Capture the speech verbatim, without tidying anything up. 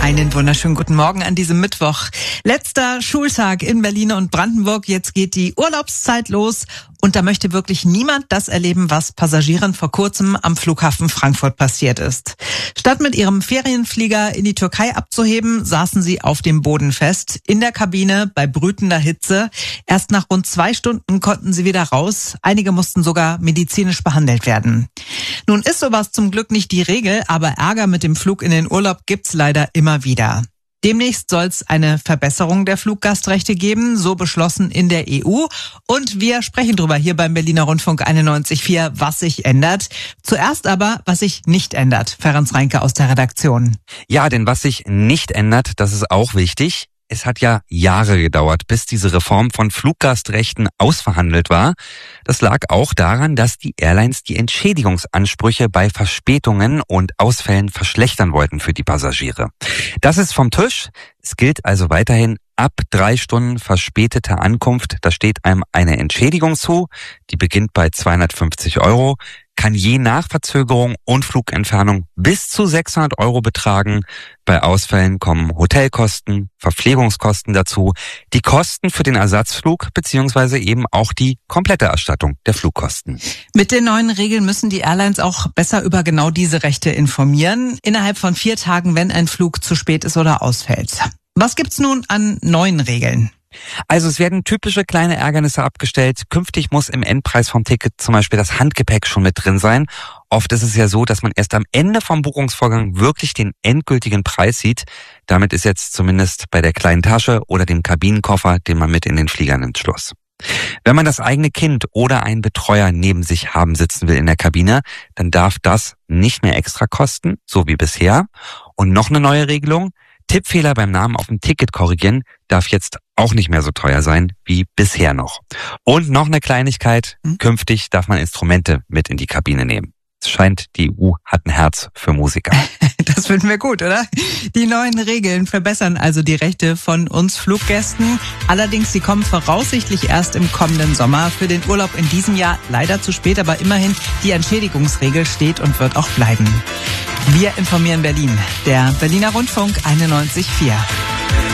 Einen wunderschönen guten Morgen an diesem Mittwoch. Letzter Schultag in Berlin und Brandenburg. Jetzt geht die Urlaubszeit los. Und da möchte wirklich niemand das erleben, was Passagieren vor kurzem am Flughafen Frankfurt passiert ist. Statt mit ihrem Ferienflieger in die Türkei abzuheben, saßen sie auf dem Boden fest, in der Kabine bei brütender Hitze. Erst nach rund zwei Stunden konnten sie wieder raus. Einige mussten sogar medizinisch behandelt werden. Nun ist sowas zum Glück nicht die Regel, aber Ärger mit dem Flug in den Urlaub gibt's leider immer wieder. Demnächst soll es eine Verbesserung der Fluggastrechte geben, so beschlossen in der E U. Und wir sprechen drüber hier beim Berliner Rundfunk einundneunzig Komma vier, was sich ändert. Zuerst aber, was sich nicht ändert. Ferenc Reinke aus der Redaktion. Ja, denn was sich nicht ändert, das ist auch wichtig. Es hat ja Jahre gedauert, bis diese Reform von Fluggastrechten ausverhandelt war. Das lag auch daran, dass die Airlines die Entschädigungsansprüche bei Verspätungen und Ausfällen verschlechtern wollten für die Passagiere. Das ist vom Tisch. Es gilt also weiterhin ab drei Stunden verspäteter Ankunft. Da steht einem eine Entschädigung zu. Die beginnt bei zweihundertfünfzig Euro. Kann je nach Verzögerung und Flugentfernung bis zu sechshundert Euro betragen. Bei Ausfällen kommen Hotelkosten, Verpflegungskosten dazu, die Kosten für den Ersatzflug beziehungsweise eben auch die komplette Erstattung der Flugkosten. Mit den neuen Regeln müssen die Airlines auch besser über genau diese Rechte informieren, innerhalb von vier Tagen, wenn ein Flug zu spät ist oder ausfällt. Was gibt's nun an neuen Regeln? Also es werden typische kleine Ärgernisse abgestellt. Künftig muss im Endpreis vom Ticket zum Beispiel das Handgepäck schon mit drin sein. Oft ist es ja so, dass man erst am Ende vom Buchungsvorgang wirklich den endgültigen Preis sieht. Damit ist jetzt zumindest bei der kleinen Tasche oder dem Kabinenkoffer, den man mit in den Flieger nimmt, Schluss. Wenn man das eigene Kind oder einen Betreuer neben sich haben sitzen will in der Kabine, dann darf das nicht mehr extra kosten, so wie bisher. Und noch eine neue Regelung: Tippfehler beim Namen auf dem Ticket korrigieren darf jetzt auch nicht mehr so teuer sein wie bisher noch. Und noch eine Kleinigkeit: Künftig darf man Instrumente mit in die Kabine nehmen. Es scheint, die E U hat ein Herz für Musiker. Das finden wir gut, oder? Die neuen Regeln verbessern also die Rechte von uns Fluggästen. Allerdings, sie kommen voraussichtlich erst im kommenden Sommer. Für den Urlaub in diesem Jahr leider zu spät, aber immerhin, die Entschädigungsregel steht und wird auch bleiben. Wir informieren Berlin. Der Berliner Rundfunk einundneunzig Komma vier.